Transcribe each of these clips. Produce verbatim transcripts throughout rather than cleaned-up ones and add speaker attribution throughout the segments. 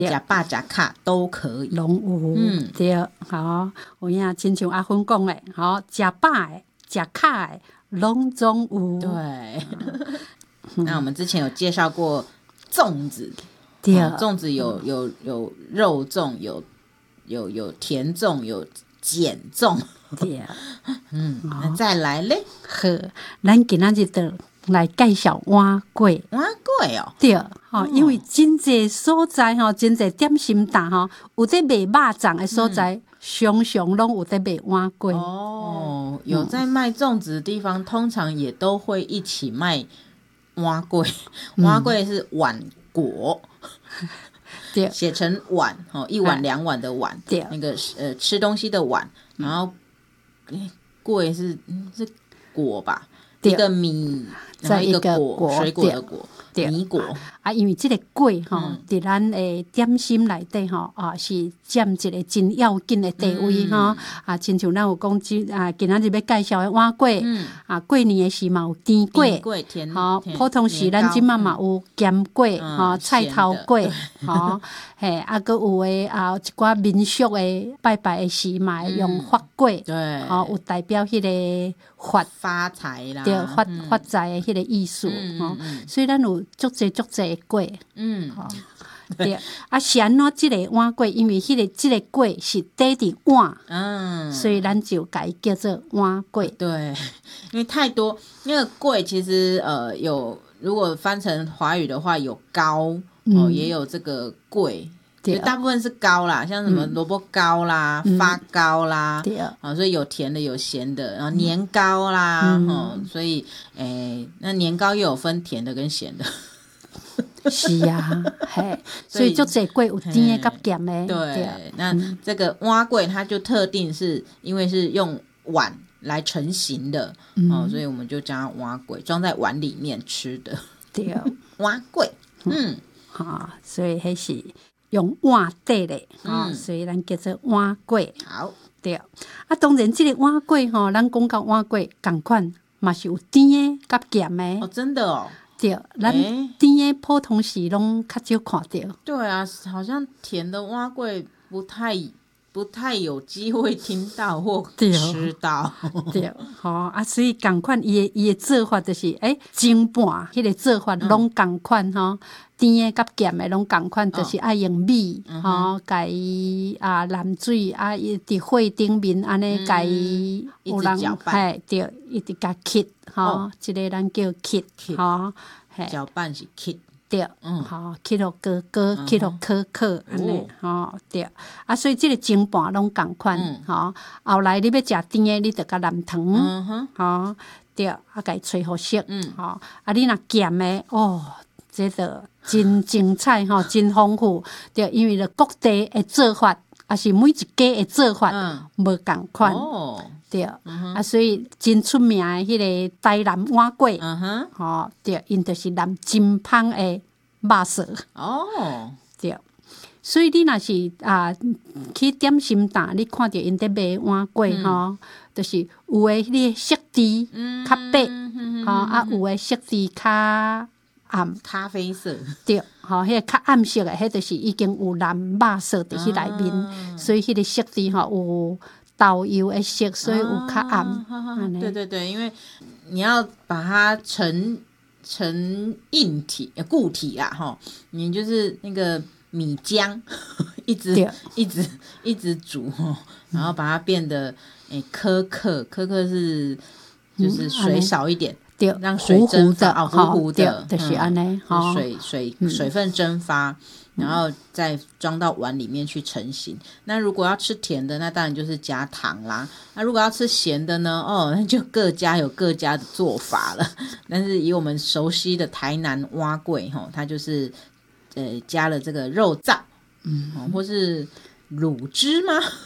Speaker 1: 假爸假卡都可以，
Speaker 2: 拢有，嗯，对，好，有影亲像阿芬讲的，好，假爸的、假卡的，拢总有。
Speaker 1: 对，那我们之前有介绍过粽子，
Speaker 2: 对，
Speaker 1: 哦、粽子有有有肉粽，有有有甜粽，有碱粽，
Speaker 2: 对，
Speaker 1: 嗯，那再来嘞，
Speaker 2: 好，咱今仔日就来介绍碗粿。
Speaker 1: 碗粿哦，
Speaker 2: 对，吼，因为真济所在吼，真济点心档吼，有在卖肉粽的所在，嗯、常常拢有在卖碗粿。
Speaker 1: 哦，有在卖粽子的地方，嗯、通常也都会一起卖碗粿。碗粿是碗粿。
Speaker 2: 对，
Speaker 1: 写成碗哦，一碗两碗的碗，对，那个呃吃东西的碗，然后粿是是果吧，一个米，然后一个果，水果的果，米果
Speaker 2: 啊，因为这个粿吼，伫咱的点心内底吼啊，是占一个真要紧的地位吼啊，亲像咱有讲今啊，今仔日要介绍的碗粿啊，过年的时嘛有甜粿，吼，普通时咱即嘛嘛有咸粿吼，菜头粿吼，嘿，啊，搁有诶啊，一寡民俗的拜拜的时嘛用发粿，
Speaker 1: 对，
Speaker 2: 吼，有代表迄个发
Speaker 1: 发财啦，
Speaker 2: 对，发发财的迄个意思吼，所以咱有足济足济粿，嗯，吼，对，啊，是安怎即个碗粿？因为迄个即个粿是底伫碗，嗯，所以咱就甲伊叫做碗粿。对，
Speaker 1: 因为太多那个粿，其实呃有，如果翻成华语的话，有糕哦，也有这个粿。就大部分是糕啦，像什么萝卜糕啦、嗯、发糕啦，对啊、哦，所以有甜的有咸的，然后年糕啦，嗯哦、所以诶，那年糕又有分甜的跟咸的。
Speaker 2: 是啊，嘿，所以就这粿有甜的跟咸的。
Speaker 1: 对，对那、嗯、这个碗粿它就特定是因为是用碗来成型的，嗯、哦，所以我们就叫它碗粿，装在碗里面吃的。
Speaker 2: 对，
Speaker 1: 碗粿，嗯，
Speaker 2: 好、嗯哦，所以还是。用碗底的，吼、嗯，所以咱叫做碗粿。
Speaker 1: 好，
Speaker 2: 对。啊，当然，这个碗粿吼，咱讲到碗粿，同款嘛是有甜的甲咸的。
Speaker 1: 哦，真的哦。
Speaker 2: 对，咱甜的普通时拢较少看到。
Speaker 1: 对啊，好像甜的碗粿不太不太有机会听到或吃到。
Speaker 2: 对，吼、哦、啊，所以同款伊的伊的做法就是，诶，蒸盘迄个做法拢同款吼。嗯甜的甲咸的拢共款，就是爱用米，吼，甲伊啊淋水啊，伊伫火顶面安尼甲伊
Speaker 1: 有人
Speaker 2: 嘿，对，一直甲吸，吼，即个咱叫吸，吼，
Speaker 1: 嘿，搅拌是吸，
Speaker 2: 对，嗯，吼，吸落高高，吸落可可，安尼，吼，对，啊，所以即个蒸盘拢共款，吼，后来你要食甜的，你着甲淋糖，嗯哼，吼，对，啊，甲伊吹好熟，嗯，吼，啊，你若咸的，哦。这个真精彩吼，真丰富。对，因为了各地的做法，也是每一家的做法无共款。哦，对，嗯、啊，所以真出名的迄个台南碗粿，嗯哼，吼，对，因就是南真芳的肉色。哦，对，所以你若是啊去点心档，你看到因在卖碗粿吼、嗯，就是有的迄个色质较白，吼、嗯，啊，有的色质较。暗
Speaker 1: 咖啡色，
Speaker 2: 对，吼、哦，迄、那个较暗色的，迄就是已经有蓝肉色伫迄内面，啊、所以迄个色质吼有豆油的色，所以有较暗。啊、
Speaker 1: 对对对，因为你要把它成成硬体、固体啦，哈，你就是那个米浆，一直一直一直煮，然后把它变得诶苛刻，苛刻是就是水少一点。
Speaker 2: 对，
Speaker 1: 让水蒸发
Speaker 2: 啊，
Speaker 1: 糊糊的，
Speaker 2: 就是安尼，
Speaker 1: 嗯、水水水分蒸发，嗯、然后再装到碗里面去成型。那如果要吃甜的，那当然就是加糖啦。那如果要吃咸的呢？哦，那就各家有各家的做法了。但是以我们熟悉的台南碗粿吼，它就是呃加了这个肉燥，嗯，或是卤汁吗？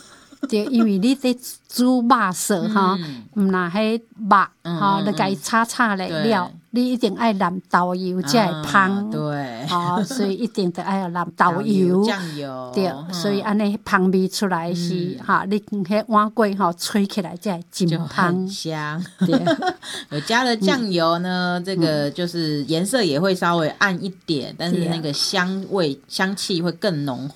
Speaker 2: 对，因为你在煮肉色哈，毋若迄肉哈，你甲伊炒炒来了，你一定爱淋豆油才会芳。
Speaker 1: 对，
Speaker 2: 哦，所以一定得爱淋豆油、
Speaker 1: 酱油。
Speaker 2: 对，所以安尼芳味出来是哈，你迄碗粿吼吹起来才会真芳
Speaker 1: 香。对，有加了酱油呢，这个就是颜色也会稍微暗一点，但是那个香味香气会更浓